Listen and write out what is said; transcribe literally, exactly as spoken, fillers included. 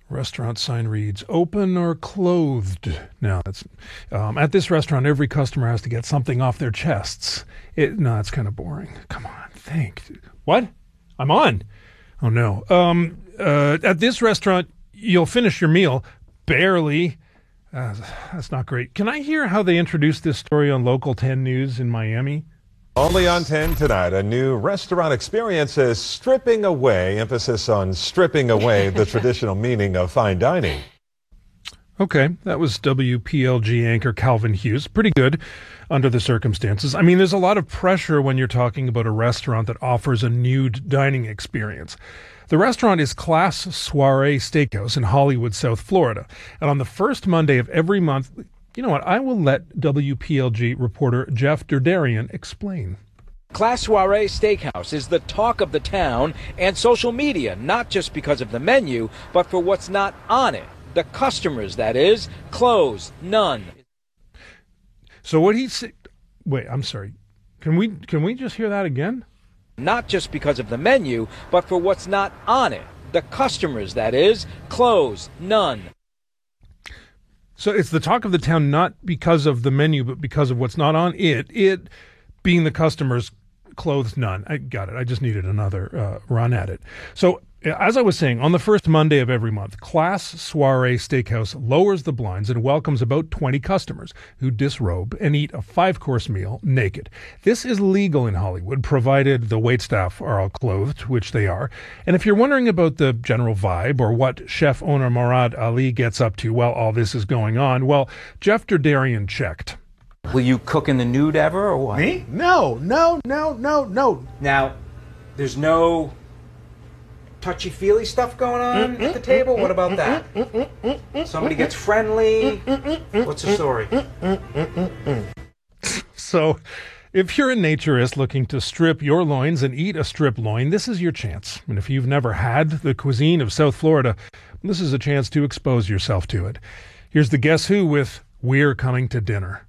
Restaurant sign reads, open or clothed. Now, that's, um, at this restaurant, every customer has to get something off their chests. It, no, that's kind of boring. Come on, think. What? I'm on. Oh, no. Um, uh, at this restaurant, you'll finish your meal. Barely. Uh, that's not great. Can I hear how they introduced this story on Local ten News in Miami? Only on ten tonight, a new restaurant experience is stripping away, emphasis on stripping away the traditional meaning of fine dining. Okay, that was W P L G anchor Calvin Hughes. Pretty good under the circumstances. I mean, there's a lot of pressure when you're talking about a restaurant that offers a nude dining experience. The restaurant is Class Soiree Steakhouse in Hollywood, South Florida. And on the first Monday of every month, you know what, I will let W P L G reporter Jeff Derderian explain. Class Soiree Steakhouse is the talk of the town and social media, not just because of the menu, but for what's not on it. The customers, that is, clothes, none. So what he said, wait, I'm sorry. Can we can we just hear that again? Not just because of the menu, but for what's not on it. The customers, that is, clothes, none. So it's the talk of the town not because of the menu, but because of what's not on it. It being the customers, clothes, none. I got it. I just needed another uh, run at it. So as I was saying, on the first Monday of every month, Class Soiree Steakhouse lowers the blinds and welcomes about twenty customers who disrobe and eat a five-course meal naked. This is legal in Hollywood, provided the waitstaff are all clothed, which they are. And if you're wondering about the general vibe or what chef owner Murad Ali gets up to while all this is going on, well, Jeff Derderian checked. Will you cook in the nude ever, or what? Me? No, no, no, no, no. Now, there's no touchy-feely stuff going on mm-mm, at the table? Mm-mm, what about that? Mm-mm, mm-mm, Somebody gets friendly? What's the story? So, if you're a naturist looking to strip your loins and eat a strip loin, this is your chance. And if you've never had the cuisine of South Florida, this is a chance to expose yourself to it. Here's the Guess Who with We're Coming to Dinner.